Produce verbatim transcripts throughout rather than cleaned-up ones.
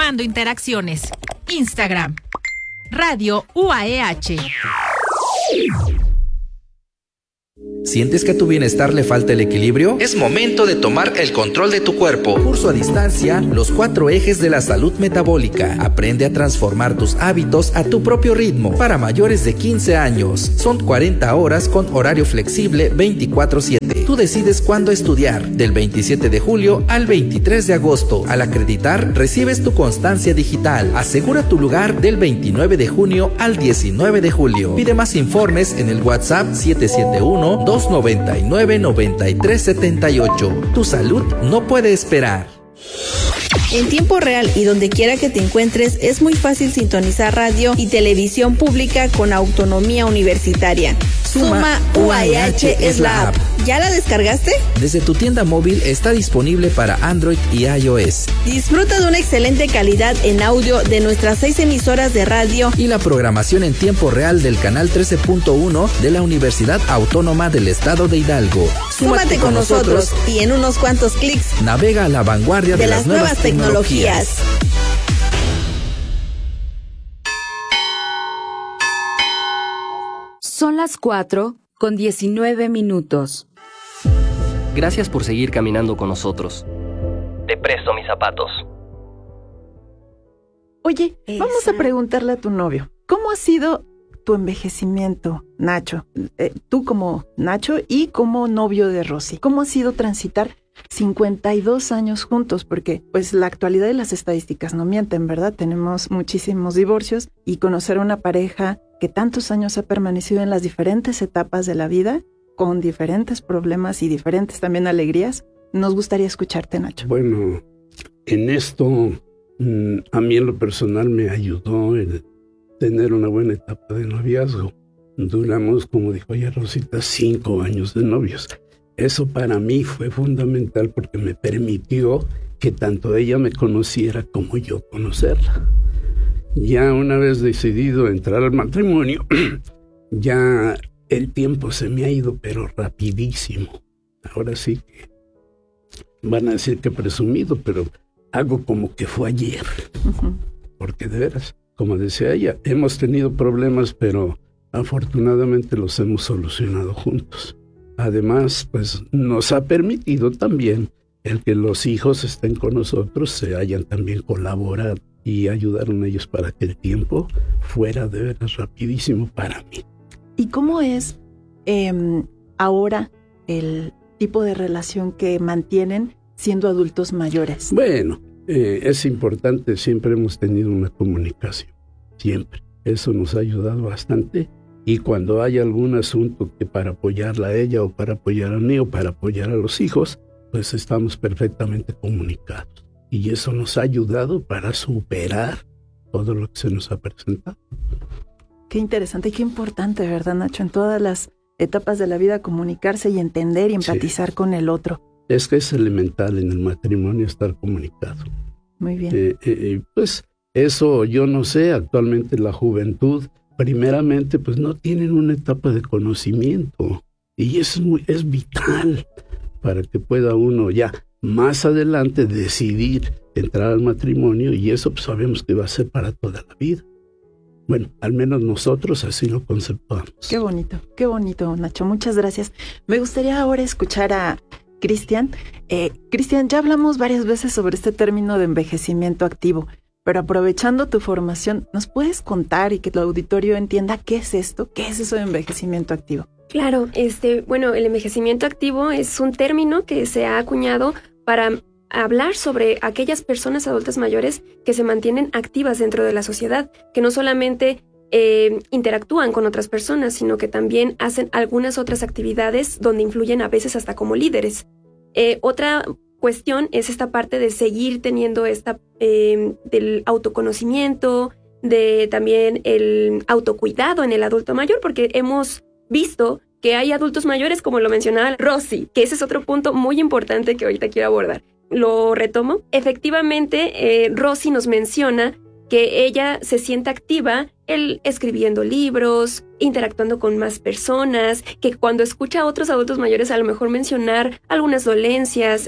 Sumando interacciones. Instagram. Radio U A E H. ¿Sientes que a tu bienestar le falta el equilibrio? Es momento de tomar el control de tu cuerpo. Curso a distancia, los cuatro ejes de la salud metabólica. Aprende a transformar tus hábitos a tu propio ritmo. Para mayores de quince años. Son cuarenta horas con horario flexible veinticuatro siete. Tú decides cuándo estudiar. Del veintisiete de julio al veintitrés de agosto. Al acreditar, recibes tu constancia digital. Asegura tu lugar del veintinueve de junio al diecinueve de julio. Pide más informes en el WhatsApp siete siete uno, dos noventa y nueve, noventa y tres setenta y ocho. Tu salud no puede esperar. En tiempo real y donde quiera que te encuentres, es muy fácil sintonizar radio y televisión pública con autonomía universitaria. Suma U A E H es la app. ¿Ya la descargaste? Desde tu tienda móvil está disponible para Android y iOS. Disfruta de una excelente calidad en audio de nuestras seis emisoras de radio y la programación en tiempo real del canal trece punto uno de la Universidad Autónoma del Estado de Hidalgo. Súmate, Súmate con nosotros y en unos cuantos clics navega a la vanguardia de, de las, las nuevas, nuevas tecnologías. tecnologías. Son las cuatro con diecinueve minutos. Gracias por seguir caminando con nosotros. Te presto mis zapatos. Oye, Esa. vamos a preguntarle a tu novio, ¿cómo ha sido tu envejecimiento, Nacho? Eh, tú como Nacho y como novio de Rosy. ¿Cómo ha sido transitar cincuenta y dos años juntos? Porque pues la actualidad y las estadísticas no mienten, ¿verdad? Tenemos muchísimos divorcios y conocer a una pareja que tantos años ha permanecido en las diferentes etapas de la vida, con diferentes problemas y diferentes también alegrías. Nos gustaría escucharte, Nacho. Bueno, en esto mmm, a mí en lo personal me ayudó el tener una buena etapa de noviazgo. Duramos, como dijo ya Rosita, cinco años de novios. Eso para mí fue fundamental porque me permitió que tanto ella me conociera como yo conocerla. Ya una vez decidido entrar al matrimonio, ya el tiempo se me ha ido, pero rapidísimo. Ahora sí que van a decir que presumido, pero hago como que fue ayer. Uh-huh. Porque de veras, como decía ella, hemos tenido problemas, pero afortunadamente los hemos solucionado juntos. Además, pues nos ha permitido también el que los hijos estén con nosotros, se hayan también colaborado y ayudaron a ellos para que el tiempo fuera de veras rapidísimo para mí. ¿Y cómo es eh, ahora el tipo de relación que mantienen siendo adultos mayores? Bueno, eh, es importante, siempre hemos tenido una comunicación, siempre. Eso nos ha ayudado bastante. Y cuando hay algún asunto que para apoyarla a ella o para apoyar a mí o para apoyar a los hijos, pues estamos perfectamente comunicados. Y eso nos ha ayudado para superar todo lo que se nos ha presentado. Qué interesante y qué importante, ¿verdad, Nacho? En todas las etapas de la vida comunicarse y entender y empatizar sí. con el otro. Es que es elemental en el matrimonio estar comunicado. Muy bien. Eh, eh, pues eso yo no sé, actualmente la juventud primeramente, pues no tienen una etapa de conocimiento y es, muy, es vital para que pueda uno ya más adelante decidir entrar al matrimonio y eso pues, sabemos que va a ser para toda la vida. Bueno, al menos nosotros así lo conceptuamos. Qué bonito, qué bonito, Nacho. Muchas gracias. Me gustaría ahora escuchar a Cristian. Eh, Cristian, ya hablamos varias veces sobre este término de envejecimiento activo. Pero aprovechando tu formación, ¿nos puedes contar y que tu auditorio entienda qué es esto? ¿Qué es eso de envejecimiento activo? Claro, este, bueno, el envejecimiento activo es un término que se ha acuñado para hablar sobre aquellas personas adultas mayores que se mantienen activas dentro de la sociedad, que no solamente eh, interactúan con otras personas, sino que también hacen algunas otras actividades donde influyen a veces hasta como líderes. Eh, otra cuestión es esta parte de seguir teniendo esta eh, del autoconocimiento, de también el autocuidado en el adulto mayor, porque hemos visto que hay adultos mayores, como lo mencionaba Rosy, que ese es otro punto muy importante que ahorita quiero abordar. Lo retomo. Efectivamente, eh, Rosy nos menciona que ella se siente activa el escribiendo libros, interactuando con más personas, que cuando escucha a otros adultos mayores a lo mejor mencionar algunas dolencias en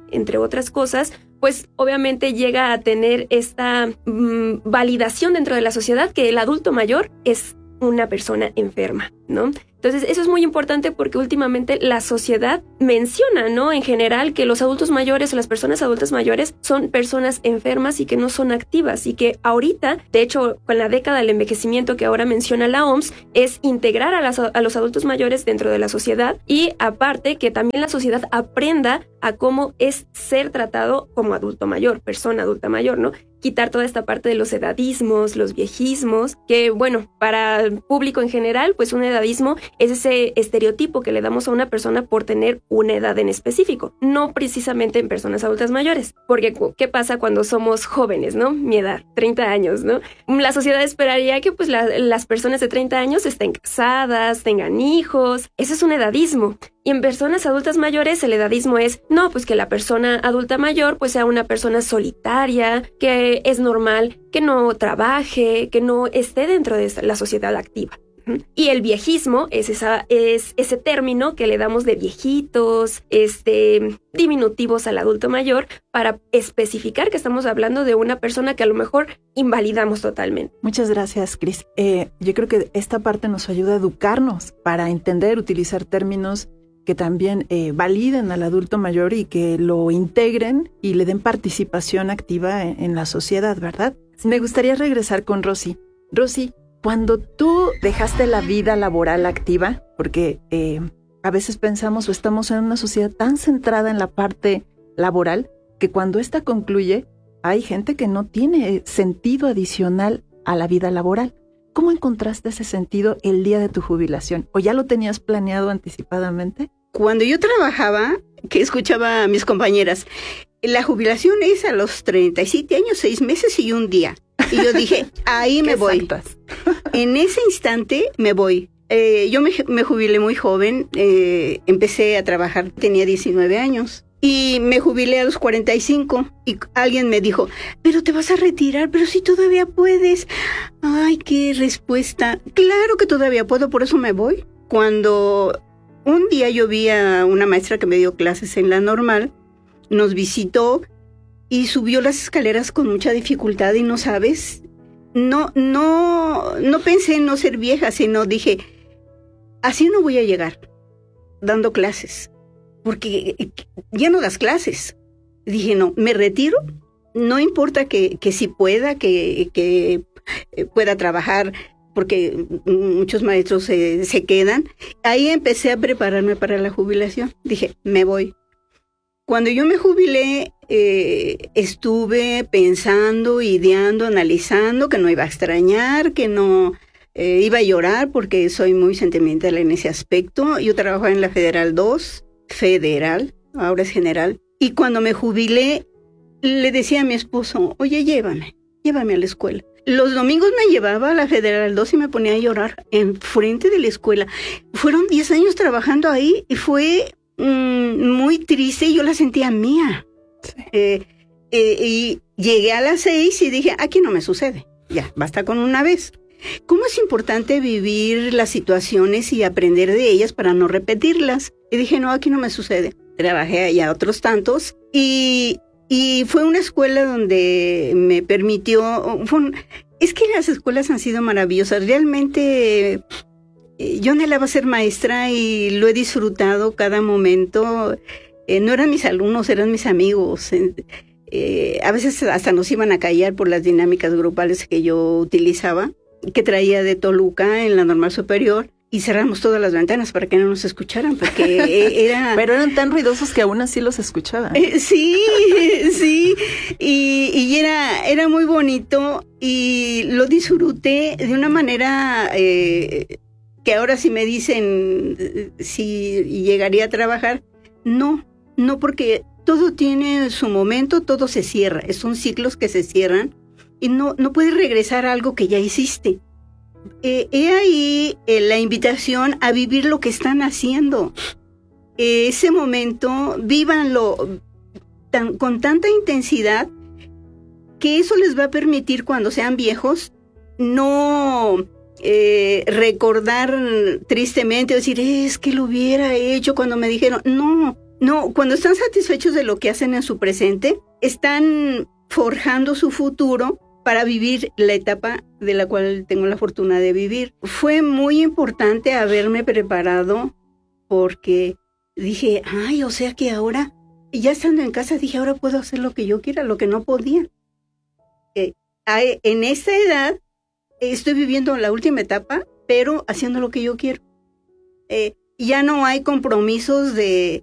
entre otras cosas, pues obviamente llega a tener esta mmm, validación dentro de la sociedad que el adulto mayor es una persona enferma, ¿no? Entonces, eso es muy importante porque últimamente la sociedad menciona, ¿no? En general, que los adultos mayores o las personas adultas mayores son personas enfermas y que no son activas y que ahorita, de hecho, con la década del envejecimiento que ahora menciona la O M S, es integrar a, las, a los adultos mayores dentro de la sociedad y aparte que también la sociedad aprenda a cómo es ser tratado como adulto mayor, persona adulta mayor, ¿no? Quitar toda esta parte de los edadismos, los viejismos, que bueno, para el público en general, pues un edadismo es ese estereotipo que le damos a una persona por tener una edad en específico, no precisamente en personas adultas mayores. Porque, ¿qué pasa cuando somos jóvenes, no? Mi edad, treinta años, ¿no? La sociedad esperaría que pues la, las personas de treinta años estén casadas, tengan hijos. Eso es un edadismo. Y en personas adultas mayores el edadismo es, no, pues que la persona adulta mayor pues sea una persona solitaria, que es normal que no trabaje, que no esté dentro de la sociedad activa. Y el viejismo es, esa, es ese término que le damos de viejitos, este, diminutivos al adulto mayor para especificar que estamos hablando de una persona que a lo mejor invalidamos totalmente. Muchas gracias, Cris. Eh, yo creo que esta parte nos ayuda a educarnos para entender, utilizar términos que también eh, validen al adulto mayor y que lo integren y le den participación activa en, en la sociedad, ¿verdad? Me gustaría regresar con Rosy. Rosy, cuando tú dejaste la vida laboral activa, porque eh, a veces pensamos o estamos en una sociedad tan centrada en la parte laboral que cuando esta concluye hay gente que no tiene sentido adicional a la vida laboral. ¿Cómo encontraste ese sentido el día de tu jubilación? ¿O ya lo tenías planeado anticipadamente? Cuando yo trabajaba, que escuchaba a mis compañeras, la jubilación es a los treinta y siete años, seis meses y un día. Y yo dije, ahí me voy. Exactas. En ese instante me voy. Eh, yo me, me jubilé muy joven, eh, empecé a trabajar, tenía diecinueve años. Y me jubilé a los cuarenta y cinco y alguien me dijo, pero te vas a retirar, pero si todavía puedes. Ay, qué respuesta. Claro que todavía puedo, por eso me voy. Cuando un día yo vi a una maestra que me dio clases en la normal, nos visitó y subió las escaleras con mucha dificultad y no sabes, no, no, no pensé en no ser vieja, sino dije, así no voy a llegar, dando clases. Porque ya no das clases. Dije, no, me retiro, no importa que, que si pueda, que, que pueda trabajar, porque muchos maestros se, se quedan. Ahí empecé a prepararme para la jubilación. Dije, me voy. Cuando yo me jubilé, eh, estuve pensando, ideando, analizando que no iba a extrañar, que no eh, iba a llorar, porque soy muy sentimental en ese aspecto. Yo trabajaba en la Federal dos, Federal, ahora es General, y cuando me jubilé le decía a mi esposo, oye, llévame, llévame a la escuela. Los domingos me llevaba a la Federal dos y me ponía a llorar enfrente de la escuela. Fueron diez años trabajando ahí y fue mmm, muy triste y yo la sentía mía. Sí. Eh, eh, y llegué a las seis y dije, aquí no me sucede, ya, basta con una vez. ¿Cómo es importante vivir las situaciones y aprender de ellas para no repetirlas? Y dije, no, aquí no me sucede. Trabajé allá otros tantos y, y fue una escuela donde me permitió... Fue un, es que las escuelas han sido maravillosas. Realmente eh, yo anhelaba ser maestra y lo he disfrutado cada momento. Eh, no eran mis alumnos, eran mis amigos. Eh, eh, a veces hasta nos iban a callar por las dinámicas grupales que yo utilizaba, que traía de Toluca en la normal superior, y cerramos todas las ventanas para que no nos escucharan, porque era... Pero eran tan ruidosos que aún así los escuchaban. Eh, sí, sí, y, y era, era muy bonito, y lo disfruté de una manera eh, que ahora si me dicen si llegaría a trabajar, no, no, porque todo tiene su momento, todo se cierra, son ciclos que se cierran, y no, no puedes regresar a algo que ya hiciste. Eh, he ahí eh, la invitación a vivir lo que están haciendo. Eh, ese momento, vívanlo tan, con tanta intensidad que eso les va a permitir cuando sean viejos no eh, recordar tristemente, decir, es que lo hubiera hecho cuando me dijeron. No, no, cuando están satisfechos de lo que hacen en su presente, están forjando su futuro para vivir la etapa de la cual tengo la fortuna de vivir. Fue muy importante haberme preparado porque dije, ay, o sea que ahora, ya estando en casa, dije, ahora puedo hacer lo que yo quiera, lo que no podía. Eh, en esta edad estoy viviendo la última etapa, pero haciendo lo que yo quiero. Eh, ya no hay compromisos de,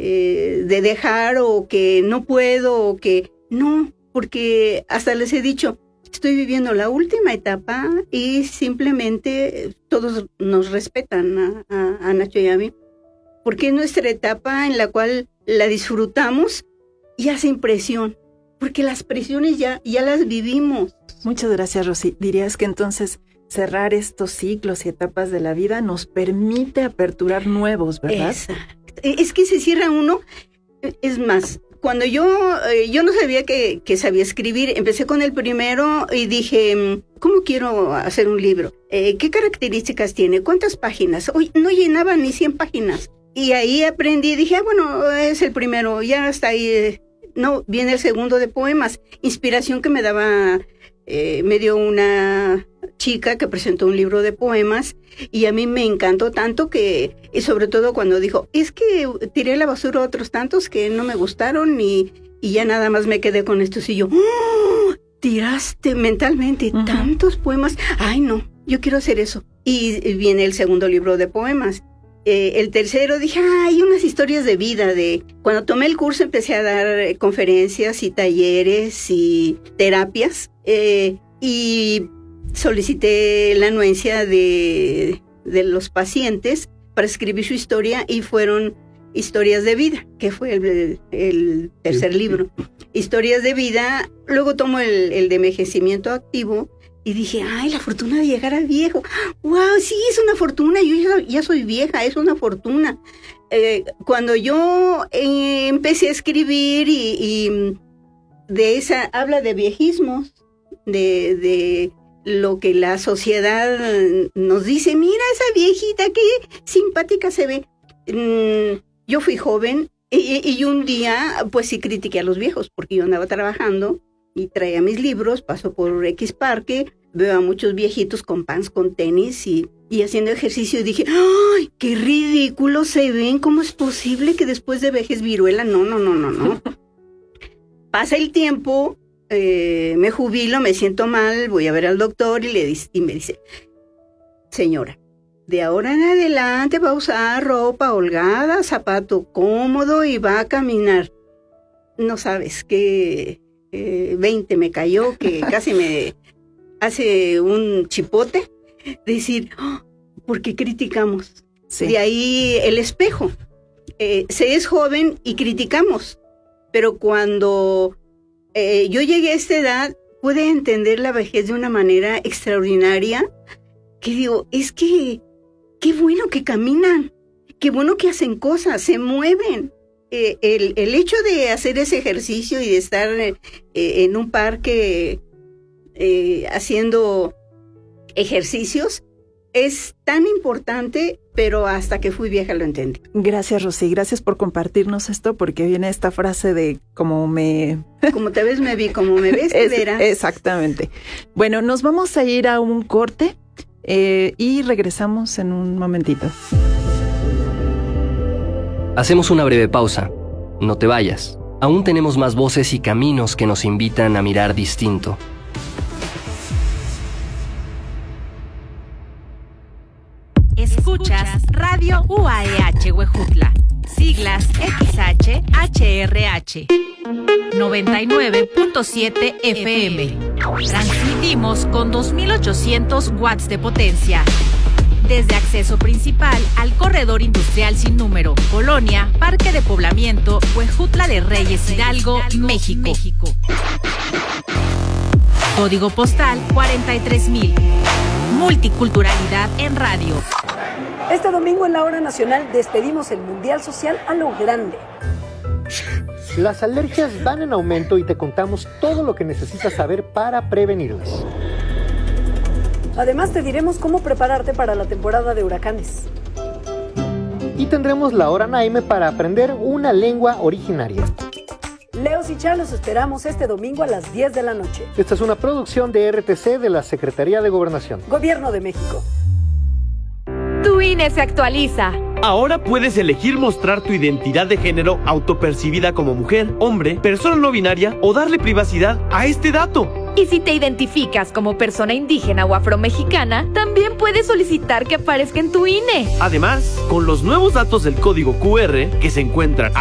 eh, de dejar o que no puedo o que no, porque hasta les he dicho, estoy viviendo la última etapa y simplemente todos nos respetan a, a, a Nacho y a mí, porque es nuestra etapa en la cual la disfrutamos y hace impresión, porque las presiones ya, ya las vivimos. Muchas gracias, Rosy. ¿Dirías que entonces cerrar estos ciclos y etapas de la vida nos permite aperturar nuevos, verdad? Exacto. Es que se cierra uno. Es más, cuando yo, eh, yo no sabía que, que sabía escribir, empecé con el primero y dije, ¿cómo quiero hacer un libro? Eh, ¿Qué características tiene? ¿Cuántas páginas? Oye, no llenaba ni cien páginas. Y ahí aprendí, dije, ah, bueno, es el primero, ya hasta ahí. Eh, no, viene el segundo de poemas. Inspiración que me daba... Eh, me dio una chica que presentó un libro de poemas y a mí me encantó tanto que, y sobre todo cuando dijo, es que tiré a la basura otros tantos que no me gustaron y, y ya nada más me quedé con estos y yo, ¡oh! Tiraste mentalmente uh-huh. tantos poemas, ay no, yo quiero hacer eso. Y viene el segundo libro de poemas. Eh, el tercero dije, ah, hay unas historias de vida. De cuando tomé el curso empecé a dar conferencias y talleres y terapias eh, y solicité la anuencia de, de los pacientes para escribir su historia y fueron historias de vida, que fue el, el tercer libro. Historias de vida, luego tomo el, el de envejecimiento activo. Y dije, ay, la fortuna de llegar a viejo. ¡Wow! Sí, es una fortuna. Yo ya, ya soy vieja, es una fortuna. Eh, cuando yo eh, empecé a escribir y, y de esa, habla de viejismos, de, de lo que la sociedad nos dice. Mira esa viejita, qué simpática se ve. Mm, yo fui joven y, y un día, pues sí critiqué a los viejos porque yo andaba trabajando. Y traía mis libros, paso por X Parque, veo a muchos viejitos con pants, con tenis y, y haciendo ejercicio y dije, ¡ay, qué ridículos se ven! ¿Cómo es posible que después de vejez viruela? No, no, no, no, no. Pasa el tiempo, eh, me jubilo, me siento mal, voy a ver al doctor y, le dice, y me dice, señora, de ahora en adelante va a usar ropa holgada, zapato cómodo y va a caminar. No sabes qué... Eh, veinte me cayó, que casi me hace un chipote, decir, oh, ¿por qué criticamos? Sí. De ahí el espejo. Eh, se es joven y criticamos, pero cuando eh, yo llegué a esta edad, pude entender la vejez de una manera extraordinaria, que digo, es que, qué bueno que caminan, qué bueno que hacen cosas, se mueven. Eh, el, el hecho de hacer ese ejercicio y de estar eh, en un parque eh, haciendo ejercicios es tan importante, pero hasta que fui vieja lo entendí. Gracias, Rosy, gracias por compartirnos esto, porque viene esta frase de como me... Como te ves me vi, como me ves te verás. Exactamente. Bueno, nos vamos a ir a un corte eh, y regresamos en un momentito. Hacemos una breve pausa. No te vayas. Aún tenemos más voces y caminos que nos invitan a mirar distinto. Escuchas Radio U A E H Huejutla. Siglas X H H R H. noventa y nueve punto siete F M. Transmitimos con dos mil ochocientos watts de potencia. Desde acceso principal al corredor industrial sin número, Colonia, Parque de Poblamiento, Huejutla de Reyes, Hidalgo, México. México. Código postal cuarenta y tres mil. Multiculturalidad en radio. Este domingo en la Hora Nacional despedimos el Mundial Social a lo grande. Las alergias van en aumento y te contamos todo lo que necesitas saber para prevenirlas. Además te diremos cómo prepararte para la temporada de huracanes. y tendremos la hora Naime para aprender una lengua originaria. Leos y Chá, los esperamos este domingo a las diez de la noche. Esta es una producción de R T C de la Secretaría de Gobernación. Gobierno de México. Tu I N E se actualiza. Ahora puedes elegir mostrar tu identidad de género autopercibida como mujer, hombre, persona no binaria o darle privacidad a este dato. Y si te identificas como persona indígena o afromexicana, también puedes solicitar que aparezca en tu I N E. Además, con los nuevos datos del código Q R que se encuentran